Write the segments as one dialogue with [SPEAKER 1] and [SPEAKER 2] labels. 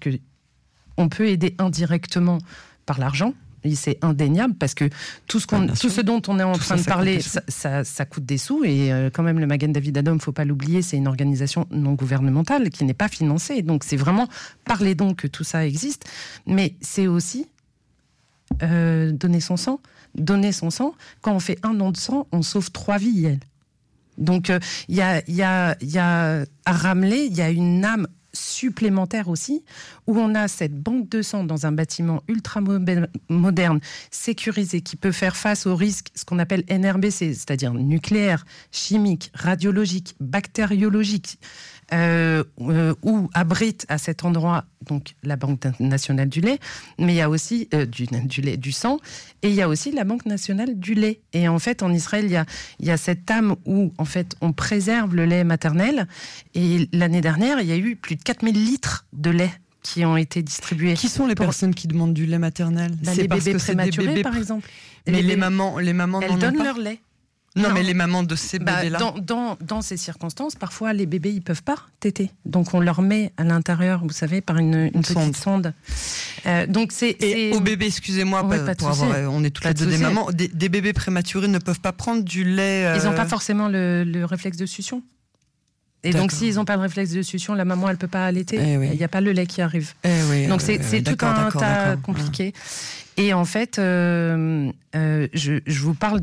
[SPEAKER 1] que on peut aider indirectement par l'argent. Et c'est indéniable parce que tout ce dont on est en train de parler, ça coûte des sous. Et quand même, le Magen David Adom, il ne faut pas l'oublier, c'est une organisation non gouvernementale qui n'est pas financée. Donc c'est vraiment par les dons que tout ça existe. Mais c'est aussi donner son sang. Donner son sang, quand on fait un don de sang, on sauve 3 vies. Donc il y a à Ramleh, il y a une âme supplémentaire aussi, où on a cette banque de sang dans un bâtiment ultra moderne, sécurisé, qui peut faire face aux risques, ce qu'on appelle NRBC, c'est-à-dire nucléaire, chimique, radiologique, bactériologique, où abrite à cet endroit donc la Banque nationale du lait, mais il y a aussi du sang, et il y a aussi la Banque nationale du lait. Et en fait, en Israël, il y a cette âme où en fait on préserve le lait maternel. Et l'année dernière, il y a eu plus de 4000 litres de lait qui ont été distribués.
[SPEAKER 2] Qui sont les personnes qui demandent du lait maternel?
[SPEAKER 1] Les bébés prématurés, par exemple.
[SPEAKER 2] Mais les mamans
[SPEAKER 1] elles donnent leur lait.
[SPEAKER 2] Non, mais les mamans de ces bébés-là.
[SPEAKER 1] Dans ces circonstances, parfois les bébés ils peuvent pas téter, donc on leur met à l'intérieur, vous savez, par une petite sonde. Donc c'est
[SPEAKER 2] aux bébés, excusez-moi, on est toutes les deux des mamans. Des bébés prématurés ne peuvent pas prendre du lait.
[SPEAKER 1] Ils n'ont pas forcément le réflexe de succion. Et donc, s'ils n'ont pas de réflexe de succion, la maman, elle ne peut pas allaiter. Il n'y a pas le lait qui arrive. Donc, c'est tout un tas compliqué. Et en fait, je vous parle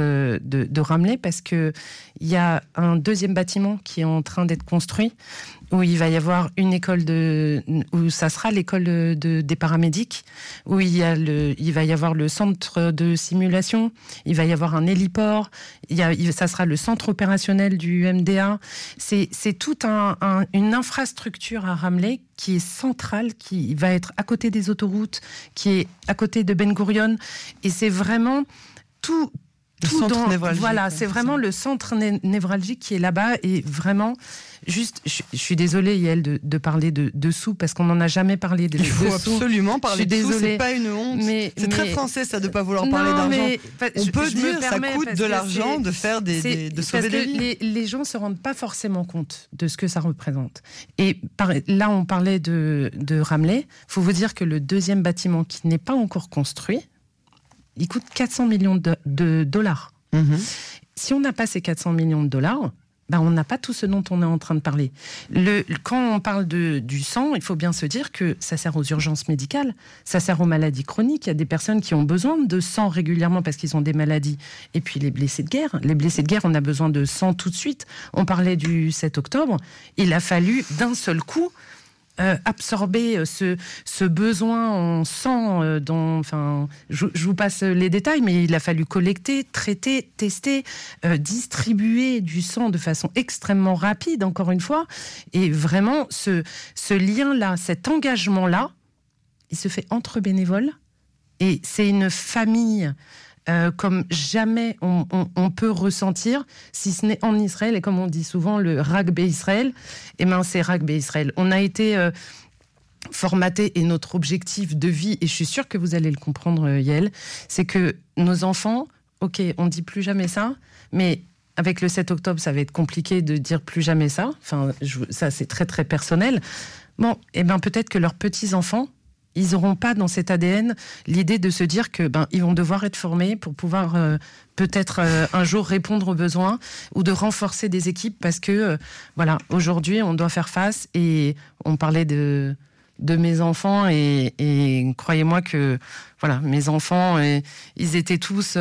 [SPEAKER 1] de Ramleh parce qu'il y a un deuxième bâtiment qui est en train d'être construit, où il va y avoir une école où ça sera l'école des paramédics, où il va y avoir le centre de simulation, il va y avoir un héliport, ça sera le centre opérationnel du MDA. C'est toute une infrastructure à Ramleh qui est centrale, qui va être à côté des autoroutes, qui est à côté de Ben Gurion, et c'est vraiment tout.
[SPEAKER 2] Le centre névralgique.
[SPEAKER 1] Voilà, c'est vraiment le centre névralgique qui est là-bas, et vraiment, juste, je suis désolée, Yael, de parler de sous, parce qu'on n'en a jamais parlé de sous.
[SPEAKER 2] Il faut absolument parler de sous, c'est pas une honte. C'est très français, ça, de ne pas vouloir parler d'argent. On peut dire ça coûte de l'argent de faire de sauver des vies.
[SPEAKER 1] Les gens ne se rendent pas forcément compte de ce que ça représente. Et là, on parlait de Ramleh. Il faut vous dire que le deuxième bâtiment qui n'est pas encore construit, il coûte 400 millions de dollars. Mmh. Si on n'a pas ces 400 millions de dollars, on n'a pas tout ce dont on est en train de parler. Quand on parle du sang, il faut bien se dire que ça sert aux urgences médicales, ça sert aux maladies chroniques. Il y a des personnes qui ont besoin de sang régulièrement parce qu'ils ont des maladies. Et puis les blessés de guerre. Les blessés de guerre, on a besoin de sang tout de suite. On parlait du 7 octobre. Il a fallu d'un seul coup absorber ce besoin en sang. Je vous passe les détails, mais il a fallu collecter, traiter, tester, distribuer du sang de façon extrêmement rapide, encore une fois. Et vraiment, ce lien-là, cet engagement-là, il se fait entre bénévoles. Et c'est une famille comme jamais on peut ressentir, si ce n'est en Israël, et comme on dit souvent, le Rugby Israël, c'est Rugby Israël. On a été formaté, et notre objectif de vie, et je suis sûre que vous allez le comprendre, Yael, c'est que nos enfants, ok, on dit plus jamais ça, mais avec le 7 octobre, ça va être compliqué de dire plus jamais ça. Ça c'est très très personnel. Peut-être que leurs petits-enfants, ils n'auront pas dans cet ADN l'idée de se dire que ils vont devoir être formés pour pouvoir peut-être un jour répondre aux besoins, ou de renforcer des équipes, parce que aujourd'hui on doit faire face. Et on parlait de mes enfants, et croyez-moi que mes enfants, ils étaient tous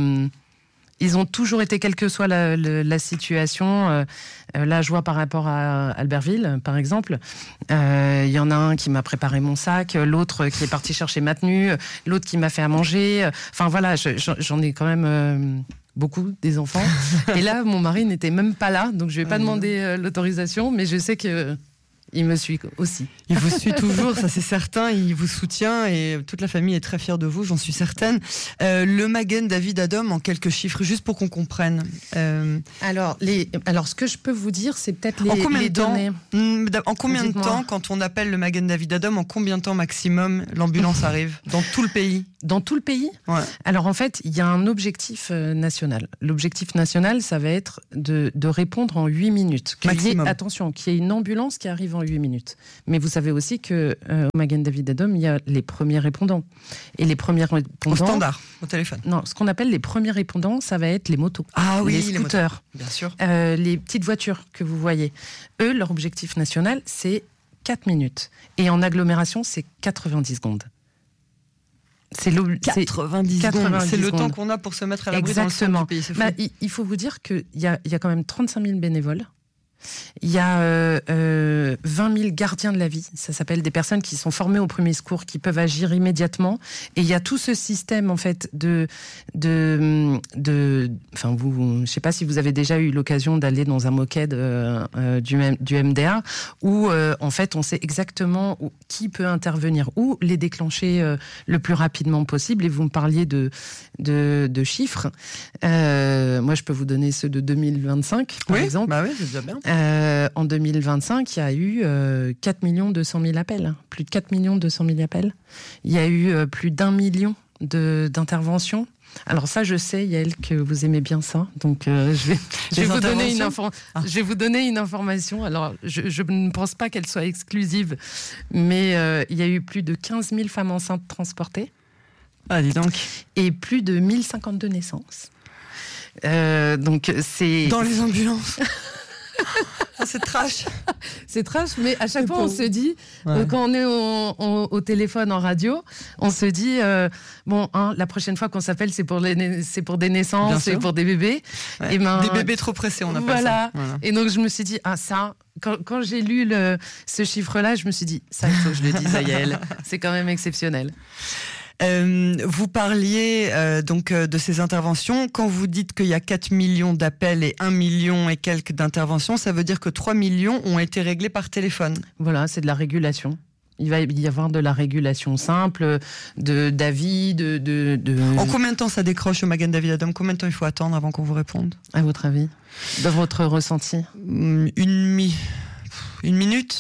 [SPEAKER 1] ils ont toujours été, quelle que soit la situation. Là, je vois par rapport à Albertville, par exemple, il y en a un qui m'a préparé mon sac, l'autre qui est parti chercher ma tenue, l'autre qui m'a fait à manger. J'en ai quand même beaucoup, des enfants. Et là, mon mari n'était même pas là, donc je ne vais pas demander l'autorisation, mais je sais que il me suit aussi.
[SPEAKER 2] Il vous suit toujours, ça c'est certain. Il vous soutient, et toute la famille est très fière de vous, j'en suis certaine. Le Magen David Adom, en quelques chiffres, juste pour qu'on comprenne.
[SPEAKER 1] Alors, ce que je peux vous dire, c'est peut-être les données.
[SPEAKER 2] En combien de temps, quand on appelle le Magen David Adom, en combien de temps maximum l'ambulance arrive dans tout le pays?
[SPEAKER 1] Dans tout le pays ?
[SPEAKER 2] Ouais.
[SPEAKER 1] Alors en fait, il y a un objectif national. L'objectif national, ça va être de répondre en 8 minutes.
[SPEAKER 2] Maximum.
[SPEAKER 1] Attention, qu'il y ait une ambulance qui arrive en 8 minutes. Mais vous savez aussi qu'au Magen David Adom, il y a les premiers répondants. Et les premiers répondants...
[SPEAKER 2] Au standard, au téléphone.
[SPEAKER 1] Non, ce qu'on appelle les premiers répondants, ça va être les motos.
[SPEAKER 2] Ah oui,
[SPEAKER 1] les scooters.
[SPEAKER 2] motos. Bien sûr.
[SPEAKER 1] Les petites voitures que vous voyez. Eux, leur objectif national, c'est 4 minutes. Et en agglomération, c'est 90 secondes. C'est
[SPEAKER 2] 90 secondes. C'est le
[SPEAKER 1] secondes.
[SPEAKER 2] temps qu'on a pour se mettre à l'abri dans le centre du pays. C'est fou.
[SPEAKER 1] Il faut vous dire qu'il y a quand même 35 000 bénévoles. Il y a 20 000 gardiens de la vie. Ça s'appelle des personnes qui sont formées au premier secours, qui peuvent agir immédiatement. Et il y a tout ce système, en fait, enfin, je sais pas si vous avez déjà eu l'occasion d'aller dans un moquette du MDA, où, en fait, on sait exactement qui peut intervenir, où les déclencher le plus rapidement possible. Et vous me parliez de chiffres. Moi, je peux vous donner ceux de 2025, par exemple.
[SPEAKER 2] Bah oui, c'est déjà bien.
[SPEAKER 1] En 2025, il y a eu 4 200 000 appels, plus de 4 200 000 appels. Il y a eu plus d'1 million d'interventions. Alors ça, je sais, Yael, que vous aimez bien ça. Donc, je vais vous donner une information. Alors, je ne pense pas qu'elle soit exclusive, mais il y a eu plus de 15 000 femmes enceintes transportées.
[SPEAKER 2] Ah, dis donc.
[SPEAKER 1] Et plus de 1052 naissances. Donc, c'est...
[SPEAKER 2] Dans les ambulances. Ah, c'est trash.
[SPEAKER 1] C'est trash, mais à chaque fois, on se dit, quand on est au téléphone, en radio, on se dit, la prochaine fois qu'on s'appelle, c'est pour des naissances, c'est pour des bébés.
[SPEAKER 2] Ouais. Et des bébés trop pressés, on appelle ça. Voilà.
[SPEAKER 1] Et donc, je me suis dit, ça... Quand j'ai lu ce chiffre-là, je me suis dit, ça, il faut que je le dise à Yael. C'est quand même exceptionnel.
[SPEAKER 2] Vous parliez donc de ces interventions. Quand vous dites qu'il y a 4 millions d'appels et 1 million et quelques d'interventions, ça veut dire que 3 millions ont été réglés par téléphone.
[SPEAKER 1] Voilà, c'est de la régulation. Il va y avoir de la régulation simple, d'avis,
[SPEAKER 2] En combien de temps ça décroche au Magen David Adom ? Combien de temps il faut attendre avant qu'on vous réponde ?
[SPEAKER 1] À votre avis ? Dans votre ressenti ?
[SPEAKER 2] Une minute ?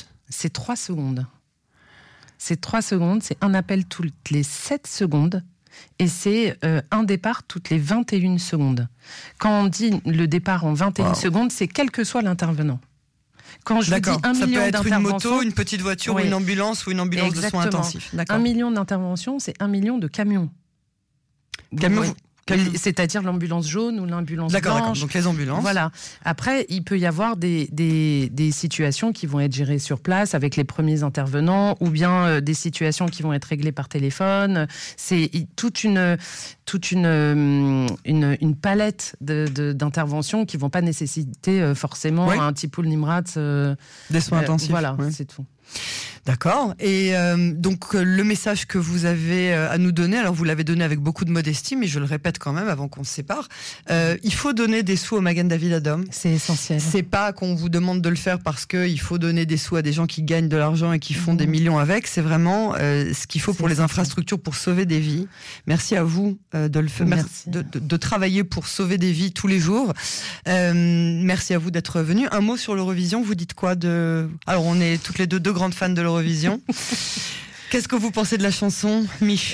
[SPEAKER 1] C'est 3 secondes. C'est 3 secondes, c'est un appel toutes les 7 secondes et c'est un départ toutes les 21 secondes. Quand on dit le départ en 21 secondes, c'est quel que soit l'intervenant. Quand je vous dis 1 million d'interventions... Ça peut être une moto,
[SPEAKER 2] une petite voiture, ou une ambulance ou une ambulance
[SPEAKER 1] Exactement.
[SPEAKER 2] de soins intensifs.
[SPEAKER 1] 1 million d'interventions, c'est 1 million de camions. C'est-à-dire l'ambulance jaune ou l'ambulance blanche.
[SPEAKER 2] D'accord, donc les ambulances.
[SPEAKER 1] Voilà. Après, il peut y avoir des situations qui vont être gérées sur place avec les premiers intervenants ou bien des situations qui vont être réglées par téléphone. C'est toute une palette d'interventions qui ne vont pas nécessiter forcément un Tipoul Nimrat.
[SPEAKER 2] Des soins intensifs.
[SPEAKER 1] Voilà, c'est tout.
[SPEAKER 2] D'accord. Et donc le message que vous avez à nous donner, alors vous l'avez donné avec beaucoup de modestie, mais je le répète quand même avant qu'on se sépare, il faut donner des sous au Magen David Adom.
[SPEAKER 1] C'est essentiel.
[SPEAKER 2] C'est pas qu'on vous demande de le faire parce qu'il faut donner des sous à des gens qui gagnent de l'argent et qui font des millions avec. C'est vraiment ce qu'il faut pour les infrastructures pour sauver des vies. Merci à vous de le faire, de travailler pour sauver des vies tous les jours. Merci à vous d'être venus. Un mot sur l'Eurovision. Vous dites quoi de... Alors on est toutes les deux grandes fans de l'Eurovision. Qu'est-ce que vous pensez de la chanson, Michel ?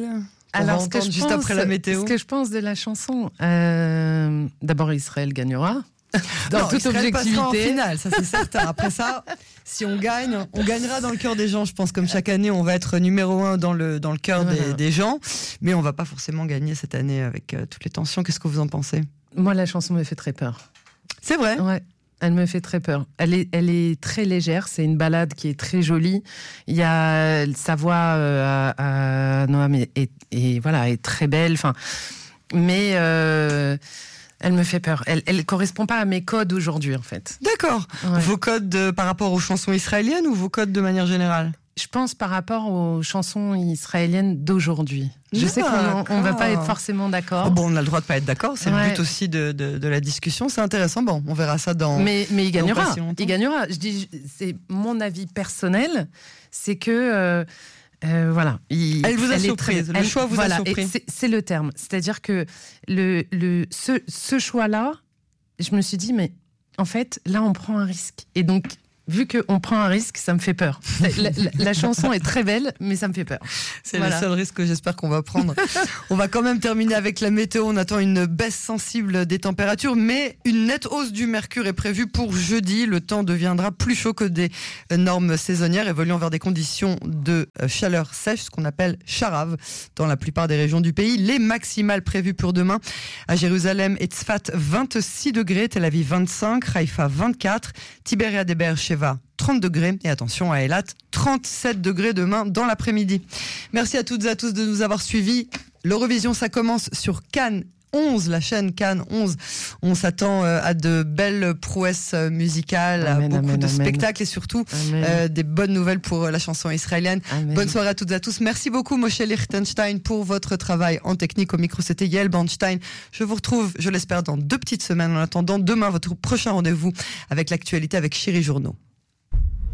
[SPEAKER 1] Alors,
[SPEAKER 2] juste après la météo.
[SPEAKER 1] Ce que je pense de la chanson, d'abord Israël gagnera. Dans toute
[SPEAKER 2] Israël
[SPEAKER 1] objectivité.
[SPEAKER 2] Passera en finale, ça c'est certain. Après ça, si on gagne, on gagnera dans le cœur des gens. Je pense comme chaque année, on va être numéro 1 dans le cœur des gens, mais on va pas forcément gagner cette année avec toutes les tensions. Qu'est-ce que vous en pensez ?
[SPEAKER 1] Moi, la chanson me fait très peur.
[SPEAKER 2] C'est vrai ?
[SPEAKER 1] Ouais. Elle me fait très peur. Elle est très légère. C'est une ballade qui est très jolie. Il y a sa voix à Noam et voilà, est très belle. Enfin, mais elle me fait peur. Elle correspond pas à mes codes aujourd'hui, en fait.
[SPEAKER 2] D'accord. Ouais. Vos codes par rapport aux chansons israéliennes ou vos codes de manière générale ?
[SPEAKER 1] Je pense par rapport aux chansons israéliennes d'aujourd'hui. Je sais qu'on ne va pas être forcément d'accord.
[SPEAKER 2] Bon, on a le droit de pas être d'accord. C'est le but aussi de la discussion. C'est intéressant. Bon, on verra ça dans.
[SPEAKER 1] Mais il gagnera. Il gagnera. Je dis, c'est mon avis personnel. C'est que voilà.
[SPEAKER 2] Elle vous a surprise. Le choix vous a surpris.
[SPEAKER 1] C'est le terme. C'est-à-dire que ce choix-là, je me suis dit, mais en fait, là, on prend un risque. Et donc, vu qu'on prend un risque, ça me fait peur. La chanson est très belle, mais ça me fait peur.
[SPEAKER 2] C'est le seul risque que j'espère qu'on va prendre. On va quand même terminer avec la météo. On attend une baisse sensible des températures, mais une nette hausse du mercure est prévue pour jeudi. Le temps deviendra plus chaud que des normes saisonnières, évoluant vers des conditions de chaleur sèche, ce qu'on appelle charave, dans la plupart des régions du pays. Les maximales prévues pour demain à Jérusalem et Tzfat, 26 degrés, Tel Aviv 25, Haïfa 24, Tibériade et Beersheva 30 degrés et attention à Eilat, 37 degrés demain dans l'après-midi. Merci à toutes et à tous de nous avoir suivis. L'Eurovision, ça commence sur Cannes 11, la chaîne Cannes 11. On s'attend à de belles prouesses musicales, à beaucoup de spectacles et surtout des bonnes nouvelles pour la chanson israélienne. Amen. Bonne soirée à toutes et à tous. Merci beaucoup Moshe Lichtenstein pour votre travail en technique. Au micro, c'était Yael Bernstein. Je vous retrouve, je l'espère, dans 2 petites semaines. En attendant, demain, votre prochain rendez-vous avec l'actualité avec Chéri Journaux.